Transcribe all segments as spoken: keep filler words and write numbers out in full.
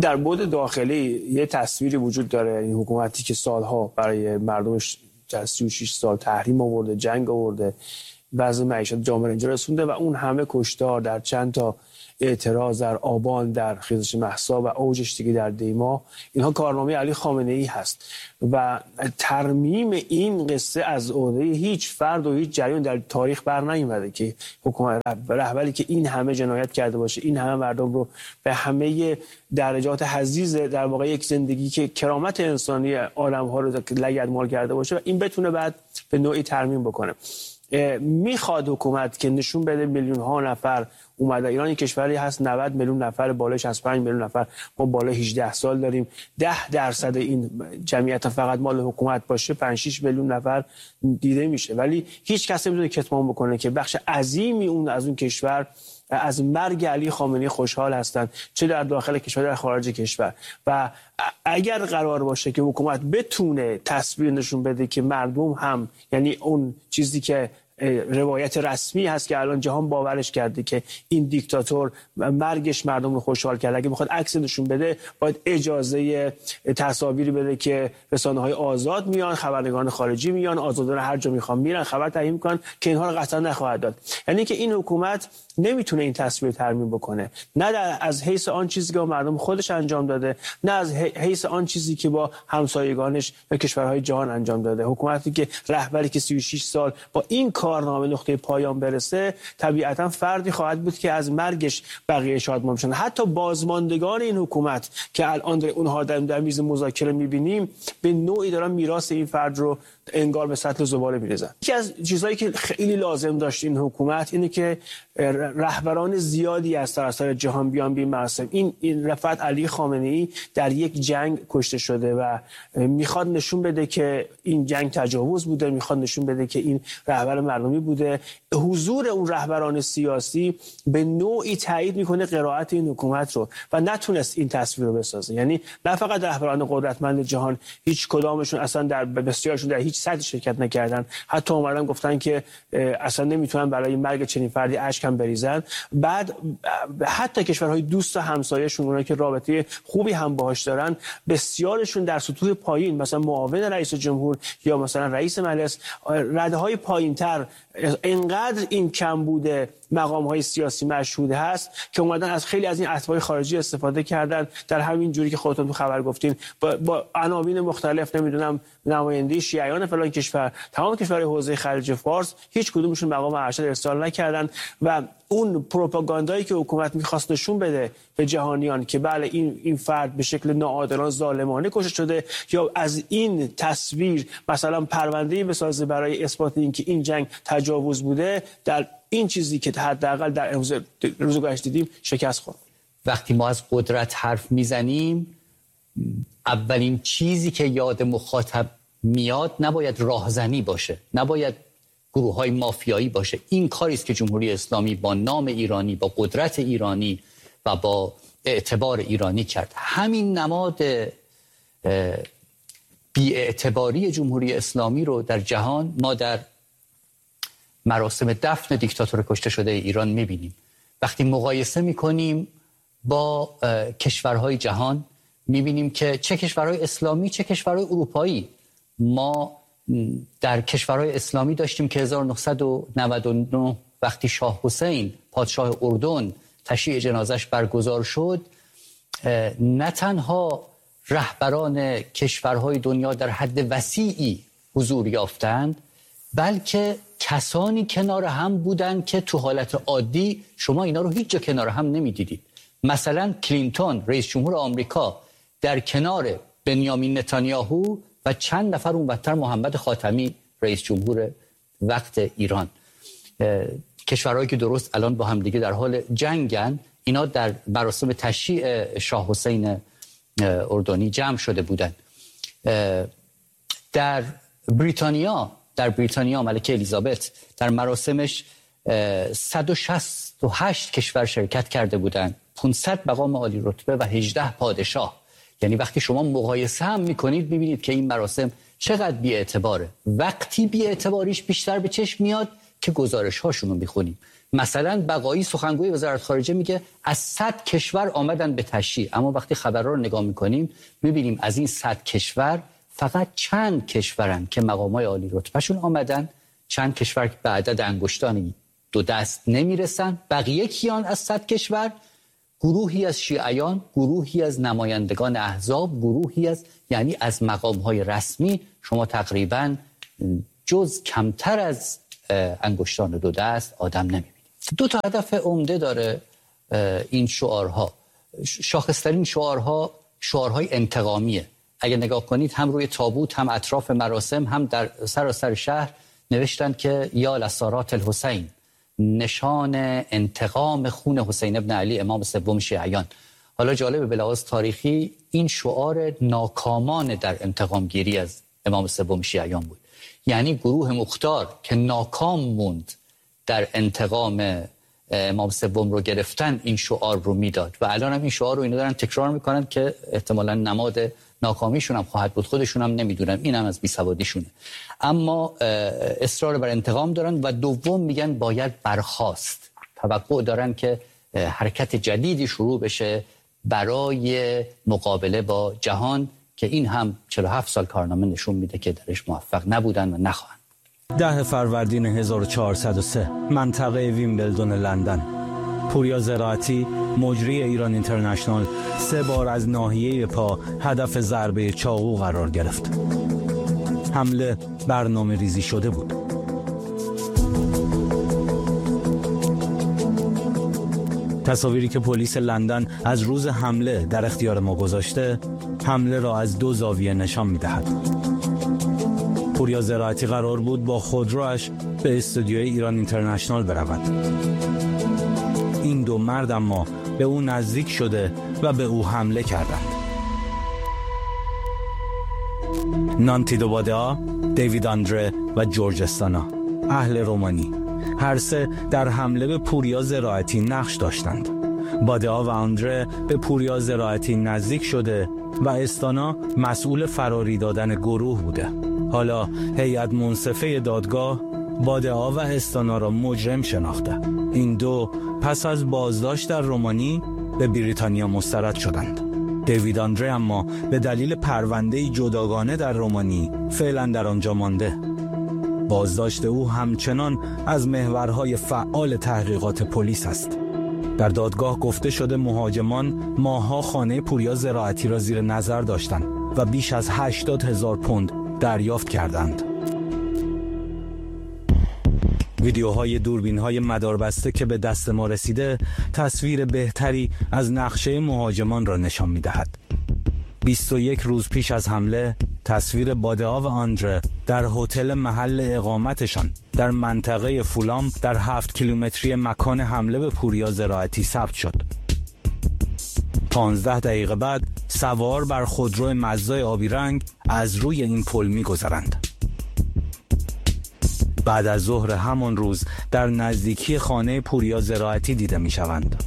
در بعد داخلی یه تصویری وجود داره، این حکومتی که سالها برای مردمش سی و شش سال تحریم آورده، جنگ آورده، وضع معیشت جامعه اینجا رسونده و اون همه کشتار در چند تا اعتراض در آبان، در خیزش مهسا و اوجش دیگه در دیما، اینها کارنامه علی خامنه ای هست و ترمیم این قصه از عهده هیچ فرد و هیچ جریان در تاریخ بر نیومده که حکومت رهبری که این همه جنایت کرده باشه، این همه مردم رو به همه درجات حضیض در واقع یک زندگی که کرامت انسانی آدم‌ها رو لگدمال کرده باشه و این بتونه بعد به نوعی ترمیم بکنه. میخواد حکومت که نشون بده میلیون ها نفر اومده ایران، یک کشوری هست نود میلیون نفر، بالای شصت و پنج میلیون نفر، ما بالای هجده سال داریم، ده درصد این جمعیت فقط مال حکومت باشه، پنج شش میلیون نفر دیده میشه، ولی هیچ کس نمیتونه کتمان بکنه که بخش عظیمی اون از اون کشور از مرگ علی خامنه‌ای خوشحال هستند، چه در داخل کشور در خارج کشور. و اگر قرار باشه که حکومت بتونه تصویر نشون بده که مردم هم، یعنی اون چیزی که روایت رسمی هست که الان جهان باورش کرده که این دیکتاتور مرگش مردم رو خوشحال کرده، اگه بخواد عکس نشون بده باید اجازه تصاویری بده که رسانه‌های آزاد میان، خبرنگاران خارجی میان، آزادانه هر جا میخوان میرن خبر تهیه میکنن که اینها رو قطعا نخواهد داد. یعنی که این حکومت نمیتونه این تصویر ترمیم بکنه، نه در از حیث آن چیزی که با مردم خودش انجام داده، نه از حیث آن چیزی که با همسایگانش و کشورهای جهان انجام داده. حکومتی که رهبری که سی و شش سال با این کارنامه نقطه پایان برسه، طبیعتا فردی خواهد بود که از مرگش بقیه شادمان بشن. حتی بازماندگان این حکومت که الان در اونها در, در میز مذاکره میبینیم، به نوعی دارن میراث این فرد رو انگار به سطل زباله می‌ریزن. یکی از چیزهایی که خیلی لازم داشت این حکومت اینه که رهبران زیادی از سراسر جهان بیان بی مراسم. این این رفعت علی خامنه‌ای در یک جنگ کشته شده و میخواد نشون بده که این جنگ تجاوز بوده، میخواد نشون بده که این رهبر مردمی بوده. حضور اون رهبران سیاسی به نوعی تایید میکنه قرائت این حکومت رو و نتونست این تصویر رو بسازه. یعنی نه فقط رهبران قدرتمند جهان، هیچ کدامشون اصلا در بسیارشون در هیچ سطحی شرکت نکردن، حتی اومدن گفتن که اصلا نمیتونن برای مرگ چنین فردی اشک هم بریزن. بعد حتی کشورهای دوست و همسایه‌شون، اونایی که رابطه خوبی هم باهاش دارن، بسیارشون در سطوح پایین، مثلا معاون رئیس جمهور یا مثلا رئیس مجلس، رده‌های پایین‌تر اینقدر این کم بوده مقام‌های سیاسی مشهود هست که اومدن از خیلی از این اتباع خارجی استفاده کردن، در همین جوری که خودتون تو خبر گفتین با, با عناوین مختلف، نمیدونم نماینده شیعیان فلان کشور، تمام کشورهای حوزه خلیج فارس، هیچ کدومشون مقام ارشد ارسال نکردن و اون پروپاگاندایی که حکومت می‌خواست نشون بده به جهانیان که بله این این فرد به شکل ناعادلانه ظالمانه کشته شده، یا از این تصویر مثلا پرونده‌ای بسازه برای اثبات اینکه این جنگ تجاوز بوده، در این چیزی که حداقل در روز روز گذشته دیدیم شکست خورد. وقتی ما از قدرت حرف میزنیم، اولین چیزی که یاد مخاطب میاد نباید راهزنی باشه، نباید گروه‌های مافیایی باشه. این کاری است که جمهوری اسلامی با نام ایرانی، با قدرت ایرانی و با اعتبار ایرانی کرد. همین نماد بی‌اعتباری جمهوری اسلامی رو در جهان ما در مراسم دفن دیکتاتور کشته شده ایران می‌بینیم. وقتی مقایسه می‌کنیم با کشورهای جهان، می‌بینیم که چه کشورهای اسلامی چه کشورهای اروپایی، ما در کشورهای اسلامی داشتیم که هزار و نهصد و نود و نه وقتی شاه حسین پادشاه اردن تشییع جنازش برگزار شد، نه تنها رهبران کشورهای دنیا در حد وسیعی حضور یافتند، بلکه کسانی کنار هم بودند که تو حالت عادی شما اینا رو هیچ جا کنار هم نمیدیدید. مثلا کلینتون رئیس جمهور آمریکا در کنار بنیامین نتانیاهو و چند نفر اونورتر محمد خاتمی رئیس جمهور وقت ایران، کشورهایی که درست الان با هم دیگه در حال جنگن، اینا در مراسم تشییع شاه حسین اردنی جمع شده بودند. در بریتانیا در بریتانیا ملکه الیزابت در مراسمش صد و شصت و هشت کشور شرکت کرده بودند، پانصد مقام عالی رتبه و هجده پادشاه. یعنی وقتی شما مقایسه هم میکنید میبینید که این مراسم چقدر بی‌اعتباره. وقتی بی‌اعتباریش بیشتر به چشم میاد که گزارش هاشون رو میخونیم. مثلا بقایی سخنگوی وزارت خارجه میگه از صد کشور آمدن به تشییع، اما وقتی خبرها رو نگاه میکنیم میبینیم از این صد کشور فقط چند کشورن که مقامای عالی رتبهشون آمدن، چند کشور که به عدد انگشتان دو دست نمیرسن، بقیه کیان از صد کشور؟ گروهی از شیعیان، گروهی از نمایندگان احزاب، گروهی از، یعنی از مقام‌های رسمی شما تقریباً جز کمتر از انگشتان دو دست آدم نمی‌بینید. دو تا هدف عمده داره این شعارها. شاخص‌ترین شعارها شعارهای انتقامیه. اگه نگاه کنید هم روی تابوت، هم اطراف مراسم، هم در سراسر شهر نوشتن که یا لسارات الحسین، نشان انتقام خون حسین ابن علی امام سوم شیعیان. حالا جالبه به لحاظ تاریخی این شعار ناکامان در انتقام گیری از امام سوم شیعیان بود. یعنی گروه مختار که ناکام موند در انتقام امام سوم رو گرفتن این شعار رو میداد و الان هم این شعار رو اینا دارن تکرار میکنن که احتمالاً نماد ناکامیشون هم خواهد بود، خودشون هم نمیدونن، این هم از بیسوادیشونه. اما اصرار بر انتقام دارن و دوم میگن باید برخاست. توقع دارن که حرکت جدیدی شروع بشه برای مقابله با جهان که این هم چهل و هفت سال کارنامه نشون میده که درش موفق نبودن و نخواهند. ده فروردین هزار و چهارصد و سه، منطقه ویمبلدون لندن. پوریا زراعتی، مجری ایران اینترنشنال، سه بار از ناحیه پا هدف ضربه چاقو قرار گرفت. حمله برنامه ریزی شده بود. تصاویری که پلیس لندن از روز حمله در اختیار ما گذاشته، حمله را از دو زاویه نشان می‌دهد. پوریا زراعتی قرار بود با خودروش به استودیوی ایران اینترنشنال برود. این دو مرد اما به او نزدیک شده و به او حمله کردند. نانتی دوبادئا، دیوید آندره و جورج استانا، اهل رومانی، هر سه در حمله به پوریا زراعتی نقش داشتند. بادئا و آندره به پوریا زراعتی نزدیک شده و استانا مسئول فراری دادن گروه بوده. حالا هیئت منصفه دادگاه بادئا و استانا را مجرم شناخته. این دو پس از بازداشت در رومانی به بریتانیا مسترد شدند. دیوید آندره اما به دلیل پرونده‌ای جداگانه در رومانی فعلا در آنجا مانده. بازداشت او همچنان از محورهای فعال تحقیقات پلیس است. در دادگاه گفته شده مهاجمان ماه‌ها خانه پوریا زراعتی را زیر نظر داشتند و بیش از هشتاد هزار پوند دریافت کردند. ویدیوهای دوربین‌های مداربسته که به دست ما رسیده تصویر بهتری از نقشه مهاجمان را نشان می‌دهد. بیست و یک روز پیش از حمله تصویر بادئا و آندره در هتل محل اقامتشان در منطقه فولام در هفت کیلومتری مکان حمله به پوریا زراعتی ثبت شد. پانزده دقیقه بعد سوار بر خودرو مزدای آبی رنگ از روی این پل می‌گذرند. بعد از ظهر همان روز در نزدیکی خانه پوریا زراعتی دیده می‌شوند.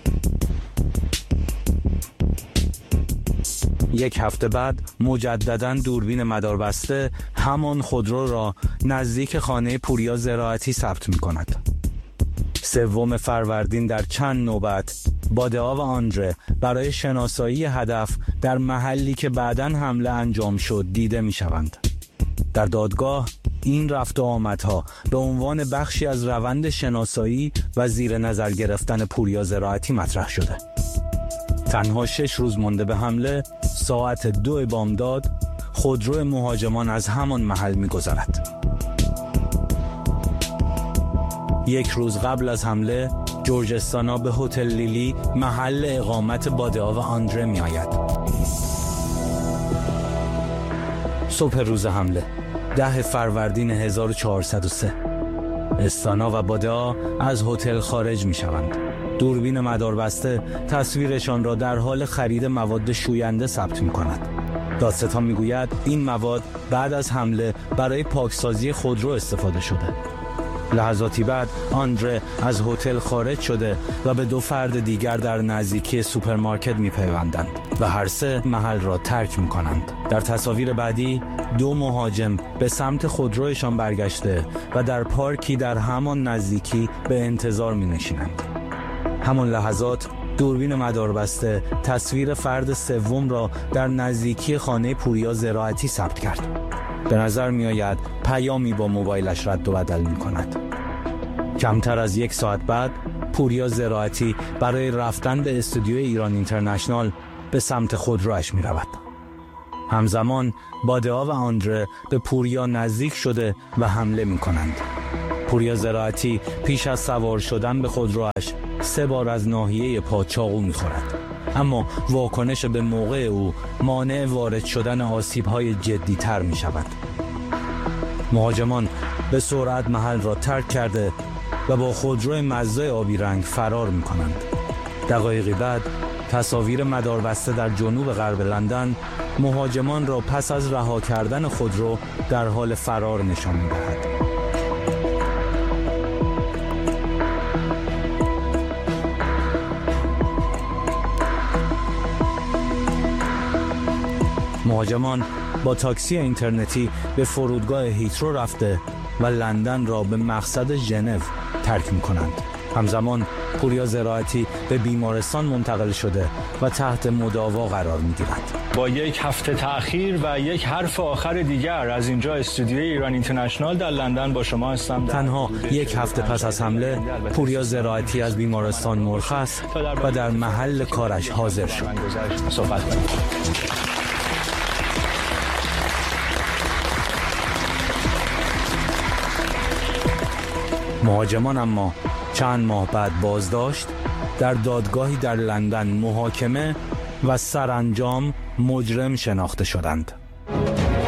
یک هفته بعد مجدداً دوربین مداربسته همان خودرو را نزدیک خانه پوریا زراعتی ثبت می‌کند. سوم فروردین در چند نوبت بادئا و آندره برای شناسایی هدف در محلی که بعداً حمله انجام شد دیده می‌شوند. در دادگاه این رفت و آمدها به عنوان بخشی از روند شناسایی و زیر نظر گرفتن پوریا زراعتی مطرح شده. تنها شش روز مانده به حمله، ساعت دو بامداد خودرو مهاجمان از همان محل می‌گذرد. یک روز قبل از حمله، جورج استانا به هتل لیلی محل اقامت بادئا و آندره می‌آید. صبح روز حمله، ده فروردین هزار و چهارصد و سه، استانا و بادئا از هتل خارج می‌شوند. دوربین مداربسته تصویرشان را در حال خرید مواد شوینده ثبت می‌کند. دادستان می‌گوید این مواد بعد از حمله برای پاکسازی خودرو استفاده شده. لحظاتی بعد آندره از هتل خارج شده و به دو فرد دیگر در نزدیکی سوپرمارکت می‌پیوندند و هر سه محل را ترک می‌کنند. در تصاویر بعدی دو مهاجم به سمت خودرویشان برگشته و در پارکی در همان نزدیکی به انتظار می‌نشینند. همان لحظات دوربین مداربسته تصویر فرد سوم را در نزدیکی خانه پوریا زراعتی ثبت کرد. به نظر می آید پیامی با موبایلش رد و بدل می کند. کمتر از یک ساعت بعد پوریا زراعتی برای رفتن به استودیوی ایران اینترنشنال به سمت خودرویش می رود. همزمان باده‌ها و آندره به پوریا نزدیک شده و حمله می کنند. پوریا زراعتی پیش از سوار شدن به خودرویش سه بار از ناحیه پا چاقو می خورد. اما واکنش به موقع او مانع وارد شدن آسیب‌های جدی‌تر می‌شود. مهاجمان به سرعت محل را ترک کرده و با خودروی مزدای آبی رنگ فرار می‌کنند. دقایقی بعد تصاویر مداربسته در جنوب غرب لندن مهاجمان را پس از رها کردن خودرو در حال فرار نشان می‌دهد. مهاجمان با تاکسی اینترنتی به فرودگاه هیترو رفته و لندن را به مقصد ژنو ترک می‌کنند. همزمان پوریا زراعتی به بیمارستان منتقل شده و تحت مداوا قرار می‌گیرد. با یک هفته تأخیر و یک حرف آخر دیگر از اینجا استودیوی ایران اینترنشنال در لندن با شما هستم. تنها یک هفته پس از حمله پوریا زراعتی از بیمارستان مرخص و در محل کارش حاضر شد. صحبت کنیم. مهاجمان اما چند ماه بعد بازداشت، در دادگاهی در لندن محاکمه و سرانجام مجرم شناخته شدند.